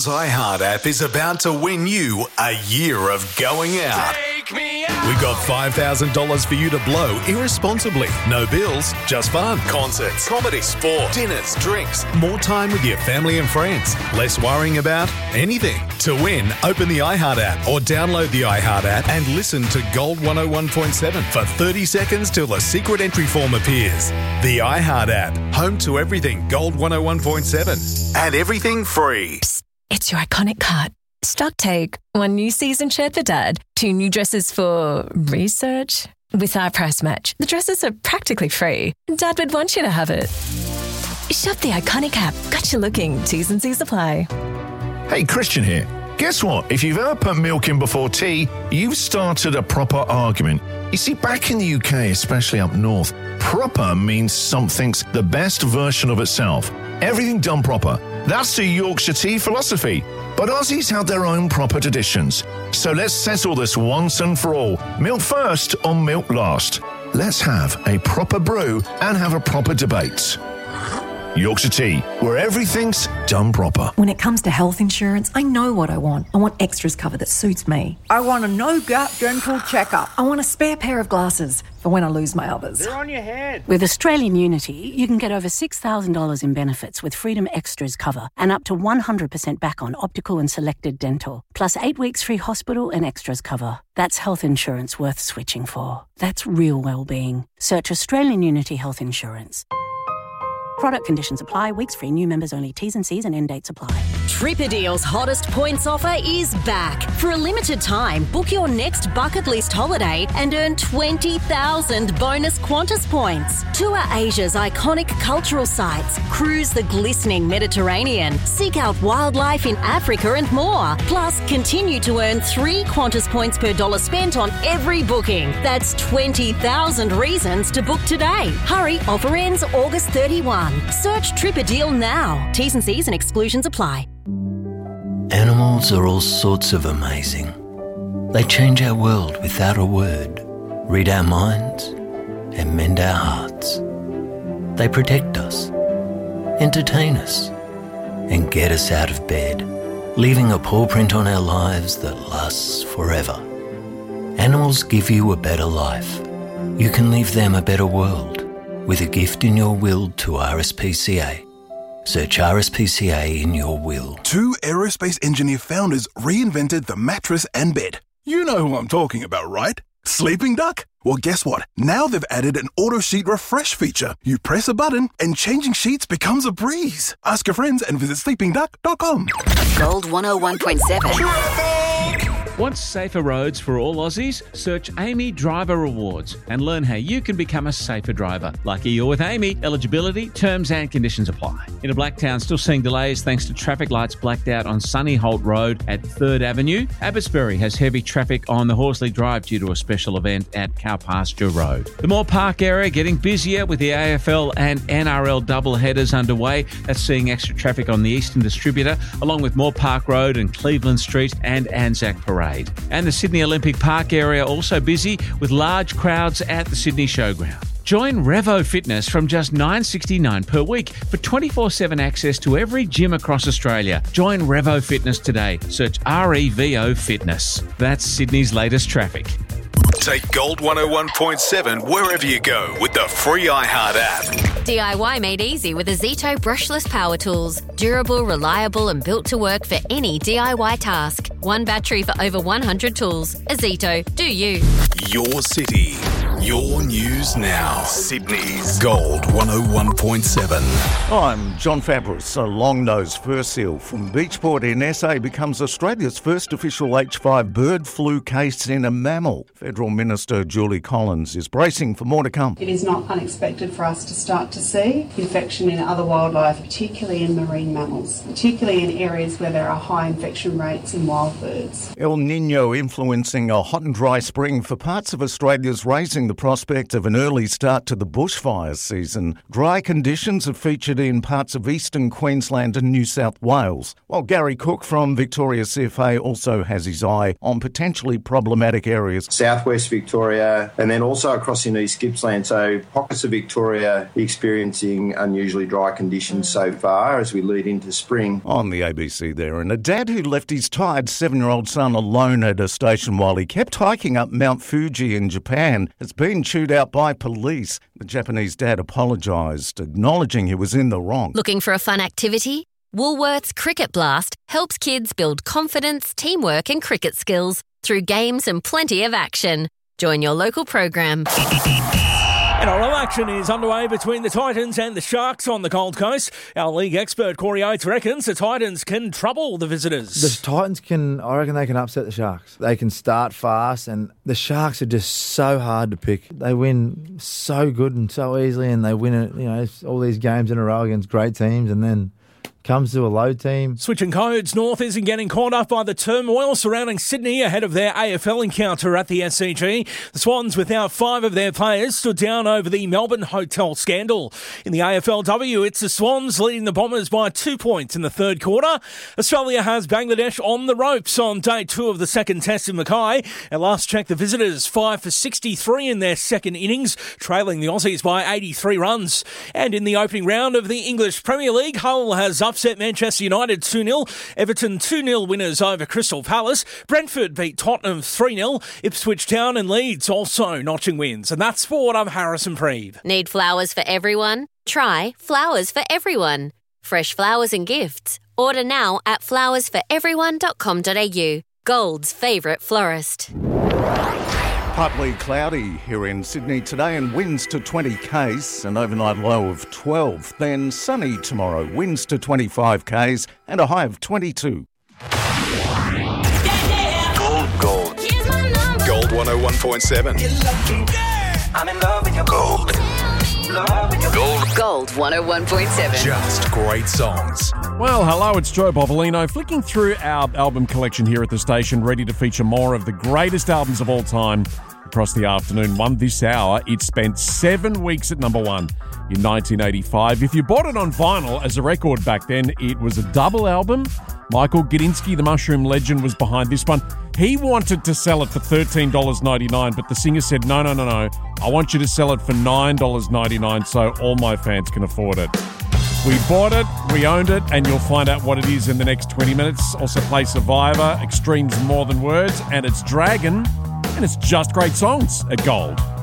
iHeart app is about to win you a year of going out. Take me out. We got $5,000 for you to blow irresponsibly. No bills, just fun. Concerts, comedy, sport, dinners, drinks, more time with your family and friends. Less worrying about anything. To win, open the iHeart app or download the iHeart app and listen to Gold 101.7 for 30 seconds till a secret entry form appears. The iHeart app, home to everything Gold 101.7 and everything free. Psst, it's your iconic cut. Stock take. 1 new season shirt for Dad. 2 new dresses for research. With our price match, the dresses are practically free. Dad would want you to have it. Shop the iconic app. Got you looking. T's and C's apply. Hey, Christian here. Guess what? If you've ever put milk in before tea, you've started a proper argument. You see, back in the UK, especially up north, proper means something's the best version of itself. Everything done proper. That's the Yorkshire tea philosophy. But Aussies have their own proper traditions. So let's settle this once and for all. Milk first or milk last. Let's have a proper brew and have a proper debate. Yorkshire tea, where everything's done proper. When it comes to health insurance, I know what I want. I want extras cover that suits me. I want a no-gap dental checkup. I want a spare pair of glasses for when I lose my others. They're on your head. With Australian Unity, you can get over $6,000 in benefits with Freedom Extras cover and up to 100% back on optical and selected dental, plus 8 weeks free hospital and extras cover. That's health insurance worth switching for. That's real well-being. Search Australian Unity Health Insurance. Product conditions apply. Weeks free. New members only. T's and C's and end dates apply. TripADeal's hottest points offer is back. For a limited time, book your next bucket list holiday and earn 20,000 bonus Qantas points. Tour Asia's iconic cultural sites, cruise the glistening Mediterranean, seek out wildlife in Africa and more. Plus, continue to earn 3 Qantas points per dollar spent on every booking. That's 20,000 reasons to book today. Hurry, offer ends August 31. Search TripADeal now. T's and C's and exclusions apply. Animals are all sorts of amazing. They change our world without a word, read our minds, and mend our hearts. They protect us, entertain us, and get us out of bed, leaving a paw print on our lives that lasts forever. Animals give you a better life. You can leave them a better world with a gift in your will to RSPCA. Search RSPCA in your will. 2 aerospace engineer founders reinvented the mattress and bed. You know who I'm talking about, right? Sleeping Duck? Well, guess what? Now they've added an auto sheet refresh feature. You press a button and changing sheets becomes a breeze. Ask your friends and visit sleepingduck.com. Gold 101.7. Want safer roads for all Aussies? Search Amy Driver Rewards and learn how you can become a safer driver. Lucky you're with Amy. Eligibility, terms and conditions apply. In Blacktown, still seeing delays thanks to traffic lights blacked out on Sunny Holt Road at 3rd Avenue. Abbotsbury has heavy traffic on the Horsley Drive due to a special event at Cowpasture Road. The Moore Park area getting busier with the AFL and NRL double headers underway. That's seeing extra traffic on the Eastern Distributor, along with Moore Park Road and Cleveland Street and Anzac Parade. And the Sydney Olympic Park area also busy with large crowds at the Sydney Showground. Join Revo Fitness from just $9.69 per week for 24/7 access to every gym across Australia. Join Revo Fitness today. Search REVO Fitness. That's Sydney's latest traffic. Take Gold 101.7 wherever you go with the free iHeart app. DIY made easy with Azito brushless power tools. Durable, reliable and built to work for any DIY task. 1 battery for over 100 tools. Azito, do you. Your city, your news now. Sydney's Gold 101.7. I'm John Fabris. A long-nosed fur seal from Beachport in SA becomes Australia's first official H5 bird flu case in a mammal. Federal Minister Julie Collins is bracing for more to come. It is not unexpected for us to start to see infection in other wildlife, particularly in marine mammals, particularly in areas where there are high infection rates in wild birds. El Niño influencing a hot and dry spring for parts of Australia's raising the the prospect of an early start to the bushfire season. Dry conditions are featured in parts of eastern Queensland and New South Wales, while Gary Cook from Victoria CFA also has his eye on potentially problematic areas. Southwest Victoria and then also across in East Gippsland, so pockets of Victoria experiencing unusually dry conditions so far as we lead into spring. On the ABC there, and a dad who left his tired 7-year-old son alone at a station while he kept hiking up Mount Fuji in Japan has been chewed out by police. The Japanese dad apologised, acknowledging he was in the wrong. Looking for a fun activity? Woolworths Cricket Blast helps kids build confidence, teamwork and cricket skills through games and plenty of action. Join your local program. NRL action is underway between the Titans and the Sharks on the Gold Coast. Our league expert, Corey Oates, reckons the Titans can trouble the visitors. The Titans I reckon they can upset the Sharks. They can start fast, and the Sharks are just so hard to pick. They win so good and so easily, and they win it, all these games in a row against great teams, and then comes to a low team. Switching codes, North isn't getting caught up by the turmoil surrounding Sydney ahead of their AFL encounter at the SCG. The Swans, without 5 of their players, stood down over the Melbourne hotel scandal. In the AFLW, it's the Swans leading the Bombers by 2 points in the third quarter. Australia has Bangladesh on the ropes on day 2 of the second test in Mackay. At last check, the visitors 5 for 63 in their second innings, trailing the Aussies by 83 runs. And in the opening round of the English Premier League, Hull has upset Manchester United 2-0. Everton 2-0 winners over Crystal Palace. Brentford beat Tottenham 3-0. Ipswich Town and Leeds also notching wins. And that's sport. I'm Harrison Preeve. Need flowers for everyone? Try Flowers for Everyone. Fresh flowers and gifts. Order now at flowersforeveryone.com.au. Gold's favourite florist. Partly cloudy here in Sydney today and winds to 20 k's, an overnight low of 12. Then sunny tomorrow, winds to 25 k's and a high of 22. Gold. Gold 101.7. I'm in love with your gold. Gold 101.7. Just great songs. Well, hello, it's Joe Bovolino, flicking through our album collection here at the station, ready to feature more of the greatest albums of all time across the afternoon. One this hour, it spent 7 weeks at number 1 in 1985. If you bought it on vinyl as a record back then, it was a double album. Michael Gudinski, the Mushroom legend, was behind this one. He wanted to sell it for $13.99, but the singer said, no, I want you to sell it for $9.99 so all my fans can afford it. We bought it, we owned it, and you'll find out what it is in the next 20 minutes. Also play Survivor, Extremes More Than Words, and it's Dragon, and it's just great songs at Gold.